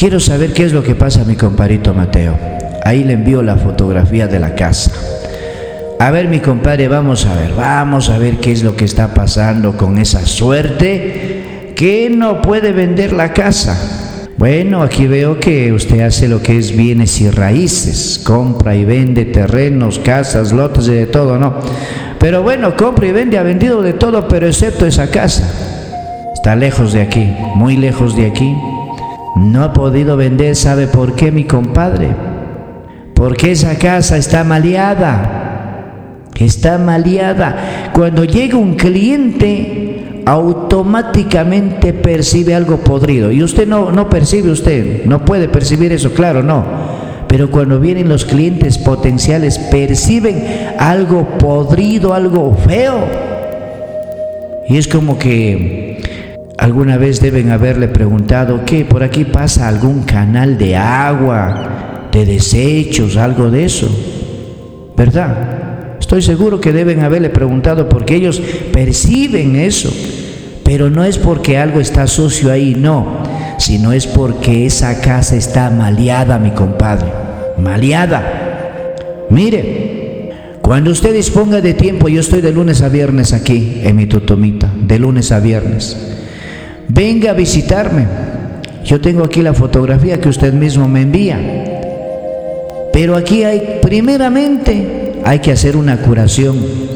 Quiero saber qué es lo que pasa a mi compadrito Mateo. Ahí le envío la fotografía de la casa. A ver, mi compadre, vamos a ver qué es lo que está pasando con esa suerte que no puede vender la casa. Bueno, aquí veo que usted hace lo que es bienes y raíces, compra y vende terrenos, casas, lotes y de todo, ¿no? Pero bueno, compra y vende, ha vendido de todo, pero excepto esa casa. Está lejos de aquí, muy lejos de aquí. No ha podido vender, ¿sabe por qué, mi compadre? Porque esa casa está maleada. Está maleada. Cuando llega un cliente, automáticamente percibe algo podrido. Y usted no percibe, usted no puede percibir eso, claro, no. Pero cuando vienen los clientes potenciales, perciben algo podrido, algo feo. Y es como que alguna vez deben haberle preguntado, ¿qué? ¿Por aquí pasa algún canal de agua, de desechos, algo de eso? ¿Verdad? Estoy seguro que deben haberle preguntado porque ellos perciben eso, pero no es porque algo está sucio ahí, no, sino es porque esa casa está maleada, mi compadre, maleada. Mire, cuando usted disponga de tiempo, yo estoy de lunes a viernes aquí en mi Totomita, de lunes a viernes, venga a visitarme. Yo tengo aquí la fotografía que usted mismo me envía, pero aquí hay, primeramente, hay que hacer una curación,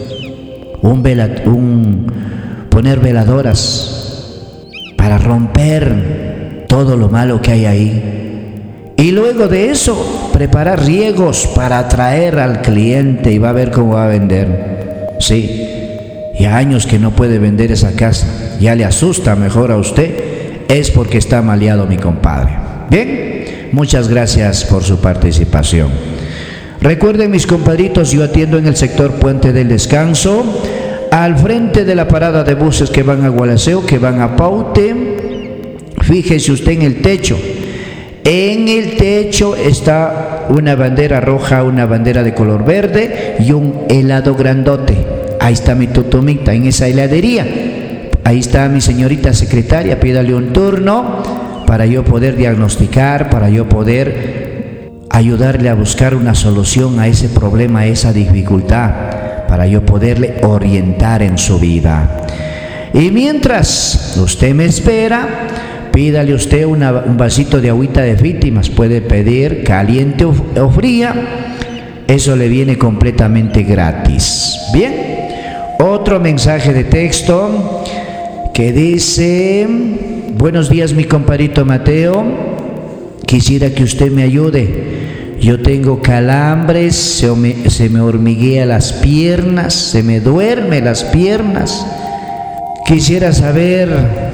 poner veladoras para romper todo lo malo que hay ahí. Y luego de eso, preparar riegos para atraer al cliente y va a ver cómo va a vender. Sí, y años que no puede vender esa casa, ya le asusta mejor a usted, es porque está maleado, mi compadre. Bien, muchas gracias por su participación. Recuerden, mis compadritos, yo atiendo en el sector Puente del Descanso, al frente de la parada de buses que van a Gualaceo, que van a Paute. Fíjese usted en el techo. En el techo está una bandera roja, una bandera de color verde y un helado grandote. Ahí está mi Totomita, en esa heladería. Ahí está mi señorita secretaria, pídale un turno para yo poder diagnosticar, para yo poder ayudarle a buscar una solución a ese problema, a esa dificultad, para yo poderle orientar en su vida. Y mientras usted me espera, pídale usted un vasito de agüita de víctimas, puede pedir caliente o fría, eso le viene completamente gratis. Bien, otro mensaje de texto que dice: buenos días, mi compadrito Mateo, quisiera que usted me ayude. Yo tengo calambres, se me hormiguea las piernas, se me duerme las piernas. Quisiera saber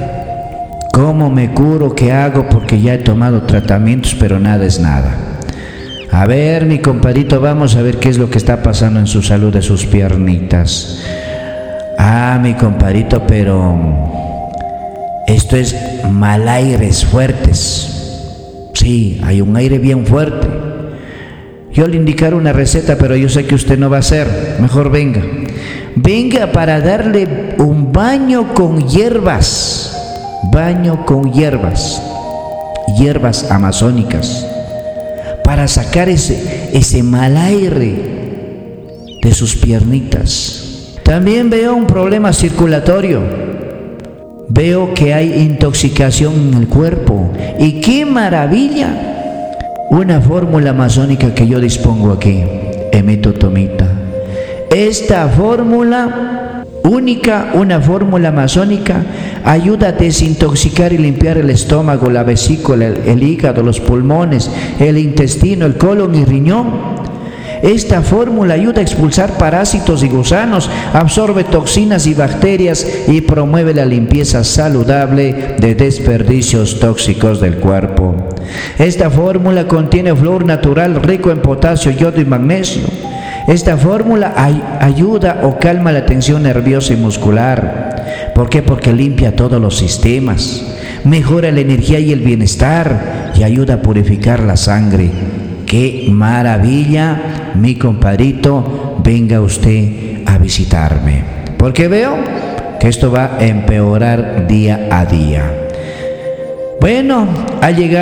cómo me curo, qué hago, porque ya he tomado tratamientos, pero nada es nada. A ver, mi compadrito, vamos a ver qué es lo que está pasando en su salud de sus piernitas. Ah, mi compadrito, pero esto es mal aires fuertes. Sí, hay un aire bien fuerte. Yo le indicaré una receta, pero yo sé que usted no va a hacer. Mejor venga. Venga para darle un baño con hierbas. Baño con hierbas. Hierbas amazónicas. Para sacar ese mal aire de sus piernitas. También veo un problema circulatorio. Veo que hay intoxicación en el cuerpo. ¡Y qué maravilla! Una fórmula amazónica que yo dispongo aquí, en mi Totomita. Esta fórmula única, una fórmula amazónica, ayuda a desintoxicar y limpiar el estómago, la vesícula, el hígado, los pulmones, el intestino, el colon y riñón. Esta fórmula ayuda a expulsar parásitos y gusanos, absorbe toxinas y bacterias y promueve la limpieza saludable de desperdicios tóxicos del cuerpo. Esta fórmula contiene flúor natural rico en potasio, yodo y magnesio. Esta fórmula ayuda o calma la tensión nerviosa y muscular. ¿Por qué? Porque limpia todos los sistemas, mejora la energía y el bienestar y ayuda a purificar la sangre. ¡Qué maravilla, mi compadrito! Venga usted a visitarme, porque veo que esto va a empeorar día a día. Bueno, ha llegado